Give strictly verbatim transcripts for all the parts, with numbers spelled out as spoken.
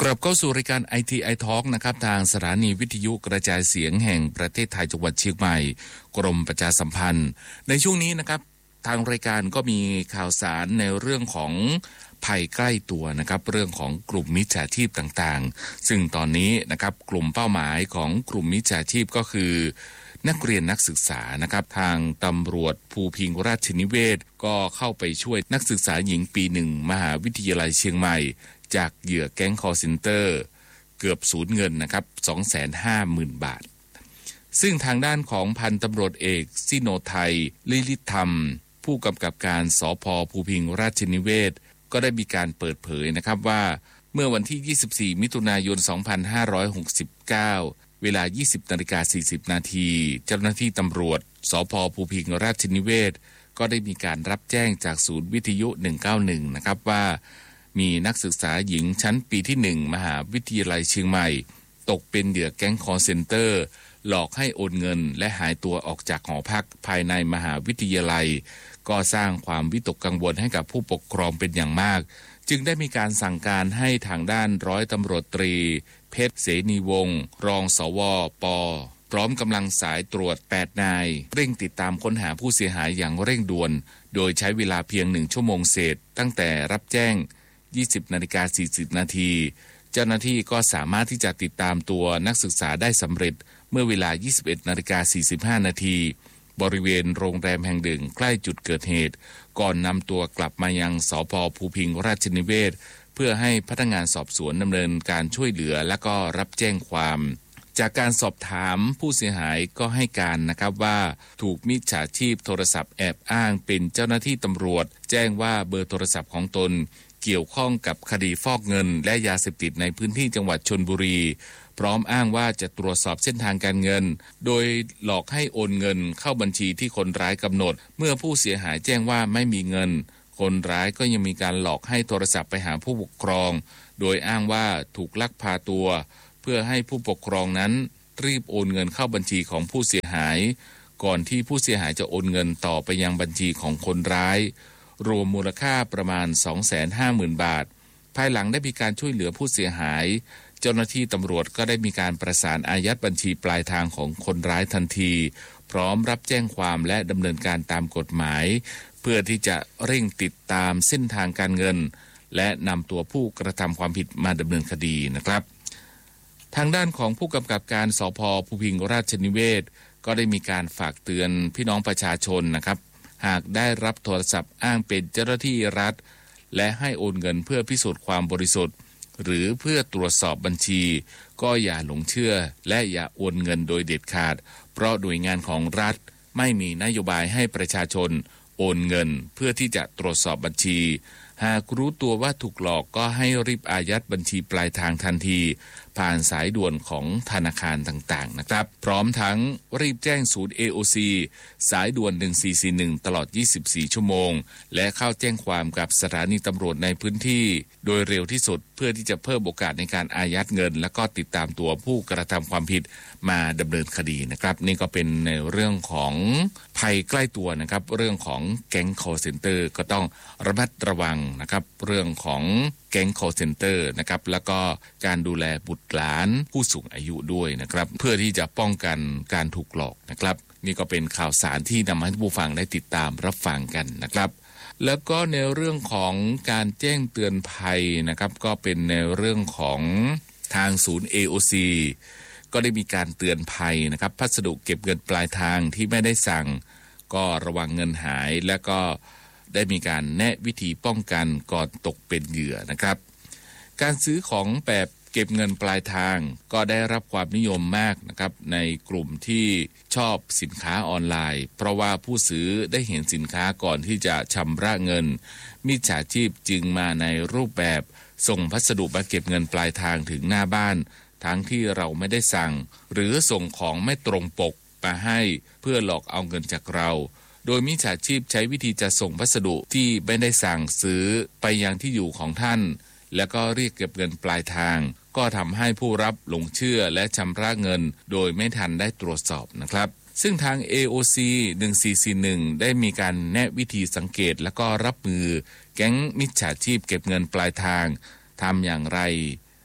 กลับเข้าสู่รายการ ไอ ที ไอ Talk นะครับทางสถานีวิทยุกระจายเสียงแห่งประเทศไทยจังหวัดเชียงใหม่กรมประชาสัมพันธ์ในช่วงนี้นะครับทางรายการก็มีข่าวสารในเรื่องของภัยใกล้ตัวนะครับเรื่องของกลุ่มมิจฉาชีพต่างๆซึ่งตอนนี้นะครับกลุ่มเป้าหมายของกลุ่มมิจฉาชีพก็คือนักเรียนนักศึกษานะครับทางตำรวจภูพิงค์ราชนิเวศก็เข้าไปช่วยนักศึกษาหญิงปีหนึ่งมหาวิทยาลัยเชียงใหม่จากเหยื่อแก๊งคอลเซ็นเตอร์เกือบสูญเงินนะครับ สองแสนห้าหมื่น บาทซึ่งทางด้านของพันตำรวจเอกซิโนไทยลิลิธรรมผู้กำกับการสภ.ภูพิงค์ราชนิเวศก็ได้มีการเปิดเผยนะครับว่าเมื่อวันที่ยี่สิบสี่มิถุนายนสองพันห้าร้อยหกสิบเก้าเวลา ยี่สิบนาฬิกาสี่สิบนาทีเจ้าหน้าที่ตำรวจสภ.ภูพิงค์ราชนิเวศก็ได้มีการรับแจ้งจากศูนย์วิทยุหนึ่งเก้าหนึ่งนะครับว่ามีนักศึกษาหญิงชั้นปีที่หนึ่งมหาวิทยาลัยเชียงใหม่ตกเป็นเหยื่อแก๊งคอลเซ็นเตอร์หลอกให้โอนเงินและหายตัวออกจากหอพักภายในมหาวิทยาลัยก็สร้างความวิตกกังวลให้กับผู้ปกครองเป็นอย่างมากจึงได้มีการสั่งการให้ทางด้านร้อยตำรวจตรีเพชรเสนีวงศ์รองสวป.พร้อมกำลังสายตรวจแปดนายเร่งติดตามค้นหาผู้เสียหายอย่างเร่งด่วนโดยใช้เวลาเพียงหนึ่งชั่วโมงเศษตั้งแต่รับแจ้งยี่สิบนาฬิกาสี่สิบนาทีเจ้าหน้าที่ก็สามารถที่จะติดตามตัวนักศึกษาได้สำเร็จเมื่อเวลา ยี่สิบเอ็ดนาฬิกาสี่สิบห้านาทีบริเวณโรงแรมแห่งหนึ่งใกล้จุดเกิดเหตุก่อนนำตัวกลับมายังสภ.ภูพิงค์ราชนิเวศเพื่อให้พนักงานสอบสวนดำเนินการช่วยเหลือและก็รับแจ้งความจากการสอบถามผู้เสียหายก็ให้การนะครับว่าถูกมิจฉาชีพโทรศัพท์แอบอ้างเป็นเจ้าหน้าที่ตำรวจแจ้งว่าเบอร์โทรศัพท์ของตนเกี่ยวข้องกับคดีฟอกเงินและยาเสพติดในพื้นที่จังหวัดชลบุรีพร้อมอ้างว่าจะตรวจสอบเส้นทางการเงินโดยหลอกให้โอนเงินเข้าบัญชีที่คนร้ายกำหนดเมื่อผู้เสียหายแจ้งว่าไม่มีเงินคนร้ายก็ยังมีการหลอกให้โทรศัพท์ไปหาผู้ปกครองโดยอ้างว่าถูกลักพาตัวเพื่อให้ผู้ปกครองนั้นรีบโอนเงินเข้าบัญชีของผู้เสียหายก่อนที่ผู้เสียหายจะโอนเงินต่อไปยังบัญชีของคนร้ายรวมมูลค่าประมาณ สองแสนห้าหมื่น บาทภายหลังได้มีการช่วยเหลือผู้เสียหายเจ้าหน้าที่ตำรวจก็ได้มีการประสานอายัดบัญชีปลายทางของคนร้ายทันทีพร้อมรับแจ้งความและดำเนินการตามกฎหมายเพื่อที่จะเร่งติดตามเส้นทางการเงินและนำตัวผู้กระทำความผิดมาดำเนินคดีนะครับทางด้านของผู้กำกับการสภ.ภูพิงค์ราชนิเวศก็ได้มีการฝากเตือนพี่น้องประชาชนนะครับหากได้รับโทรศัพท์อ้างเป็นเจ้าหน้าที่รัฐและให้โอนเงินเพื่อพิสูจน์ความบริสุทธิ์หรือเพื่อตรวจสอบบัญชีก็อย่าหลงเชื่อและอย่าโอนเงินโดยเด็ดขาดเพราะหน่วยงานของรัฐไม่มีนโยบายให้ประชาชนโอนเงินเพื่อที่จะตรวจสอบบัญชีหากรู้ตัวว่าถูกหลอกก็ให้รีบอายัดบัญชีปลายทางทันทีผ่านสายด่วนของธนาคารต่างๆนะครับพร้อมทั้งรีบแจ้งศูนย์ เอ โอ ซี สายด่วนหนึ่งสี่สี่หนึ่งตลอดยี่สิบสี่ชั่วโมงและเข้าแจ้งความกับสถานีตำรวจในพื้นที่โดยเร็วที่สุดเพื่อที่จะเพิ่มโอกาสในการอายัดเงินและก็ติดตามตัวผู้กระทำความผิดมาดำเนินคดีนะครับนี่ก็เป็นในเรื่องของภัยใกล้ตัวนะครับเรื่องของแก๊ง call center ก็ต้องระมัดระวังนะครับเรื่องของแก๊ง call center นะครับแล้วก็การดูแลบุตรหลานผู้สูงอายุด้วยนะครับเพื่อที่จะป้องกันการถูกหลอกนะครับนี่ก็เป็นข่าวสารที่นำมาให้ผู้ฟังได้ติดตามรับฟังกันนะครับแล้วก็ในเรื่องของการแจ้งเตือนภัยนะครับก็เป็นในเรื่องของทางศูนย์ เอ โอ ซี ก็ได้มีการเตือนภัยนะครับพัสดุเก็บเงินปลายทางที่ไม่ได้สั่งก็ระวังเงินหายและก็ได้มีการแนะวิธีป้องกันก่อนตกเป็นเหยื่อนะครับการซื้อของแบบเก็บเงินปลายทางก็ได้รับความนิยมมากนะครับในกลุ่มที่ชอบสินค้าออนไลน์เพราะว่าผู้ซื้อได้เห็นสินค้าก่อนที่จะชำระเงินมิจฉาชีพจึงมาในรูปแบบส่งพัสดุมาเก็บเงินปลายทางถึงหน้าบ้านทั้งที่เราไม่ได้สั่งหรือส่งของไม่ตรงปกมาให้เพื่อหลอกเอาเงินจากเราโดยมิจฉาชีพใช้วิธีจะส่งพัสดุที่ไม่ได้สั่งซื้อไปยังที่อยู่ของท่านแล้วก็เรียกเก็บเงินปลายทางก็ทำให้ผู้รับหลงเชื่อและชำระเงินโดยไม่ทันได้ตรวจสอบนะครับซึ่งทาง เอ โอ ซี หนึ่งสี่สี่หนึ่งได้มีการแนะวิธีสังเกตและก็รับมือแก๊งมิจฉาชีพเก็บเงินปลายทางทำอย่างไร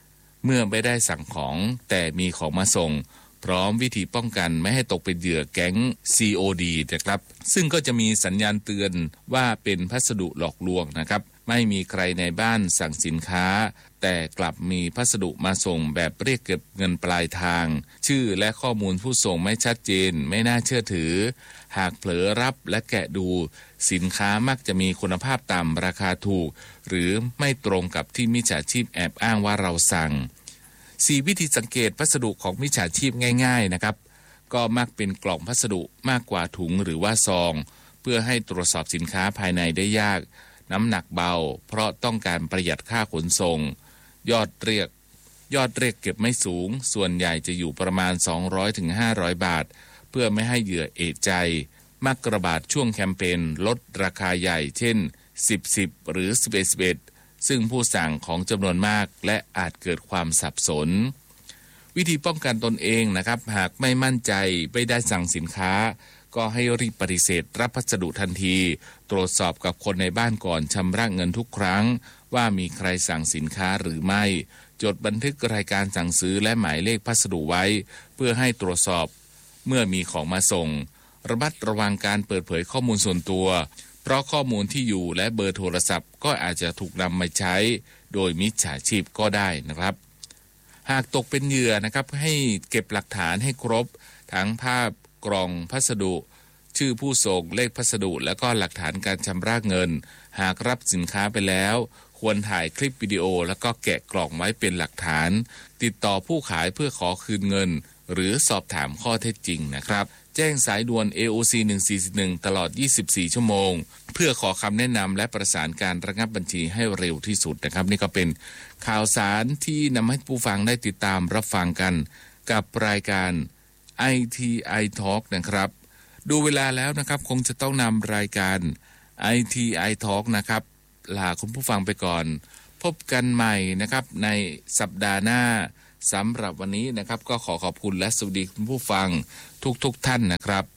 เมื่อไม่ได้สั่งของแต่มีของมาส่งพร้อมวิธีป้องกันไม่ให้ตกเป็นเหยื่อแก๊ง ซี โอ ดี นะครับซึ่งก็จะมีสัญญาณเตือนว่าเป็นพัสดุหลอกลวงนะครับไม่มีใครในบ้านสั่งสินค้าแต่กลับมีพัสดุมาส่งแบบเรียกเก็บเงินปลายทางชื่อและข้อมูลผู้ส่งไม่ชัดเจนไม่น่าเชื่อถือหากเผลอรับและแกะดูสินค้ามักจะมีคุณภาพต่ำราคาถูกหรือไม่ตรงกับที่มิจฉาชีพแอบอ้างว่าเราสั่งสี่วิธีสังเกตพัสดุของมิจฉาชีพง่ายๆนะครับก็มักเป็นกล่องพัสดุมากกว่าถุงหรือว่าซองเพื่อให้ตรวจสอบสินค้าภายในได้ยากน้ำหนักเบาเพราะต้องการประหยัดค่าขนส่งยอดเรียกยอดเรียกเก็บไม่สูงส่วนใหญ่จะอยู่ประมาณ สองร้อยถึงห้าร้อย บาทเพื่อไม่ให้เหยื่อเอะใจมักระบาดช่วงแคมเปญลดราคาใหญ่เช่นสิบ สิบหรือสิบเอ็ด สิบเอ็ดซึ่งผู้สั่งของจำนวนมากและอาจเกิดความสับสนวิธีป้องกันตนเองนะครับหากไม่มั่นใจไม่ได้สั่งสินค้าก็ให้รีบปฏิเสธรับพัสดุทันทีตรวจสอบกับคนในบ้านก่อนชำระเงินทุกครั้งว่ามีใครสั่งสินค้าหรือไม่จดบันทึกรายการสั่งซื้อและหมายเลขพัสดุไว้เพื่อให้ตรวจสอบเมื่อมีของมาส่งระมัดระวังการเปิดเผยข้อมูลส่วนตัวเพราะข้อมูลที่อยู่และเบอร์โทรศัพท์ก็อาจจะถูกนำมาใช้โดยมิจฉาชีพก็ได้นะครับหากตกเป็นเหยื่อนะครับให้เก็บหลักฐานให้ครบทั้งภาพกล่องพัสดุชื่อผู้ส่งเลขพัสดุและก็หลักฐานการชำระเงินหากรับสินค้าไปแล้วควรถ่ายคลิปวิดีโอแล้วก็แกะกล่องไว้เป็นหลักฐานติดต่อผู้ขายเพื่อขอคืนเงินหรือสอบถามข้อเท็จจริงนะครับแจ้งสายด่วน เอ โอ ซี หนึ่งสี่สี่หนึ่งตลอดยี่สิบสี่ชั่วโมงเพื่อขอคำแนะนำและประสานการระงับบัญชีให้เร็วที่สุดนะครับนี่ก็เป็นข่าวสารที่นำให้ผู้ฟังได้ติดตามรับฟังกันกับรายการ ไอ ที ไอ Talk นะครับดูเวลาแล้วนะครับคงจะต้องนำรายการ ไอ ที ไอ Talk นะครับลาคุณผู้ฟังไปก่อนพบกันใหม่นะครับในสัปดาห์หน้าสำหรับวันนี้นะครับก็ขอขอบคุณและสวัสดีคุณผู้ฟังทุกๆ ท่านนะครับ